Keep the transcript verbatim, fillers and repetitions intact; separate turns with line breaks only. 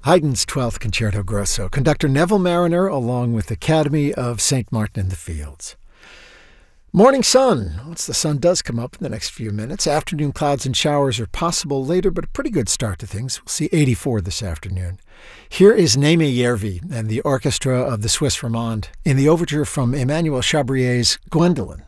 Haydn's twelfth Concerto Grosso. Conductor Neville Marriner along with Academy of Saint Martin in the Fields. Morning sun. Once the sun does come up in the next few minutes, afternoon clouds and showers are possible later, but a pretty good start to things. We'll see eighty-four this afternoon. Here is Németh Järvi and the orchestra of the Swiss Romande in the overture from Emmanuel Chabrier's Gwendolen.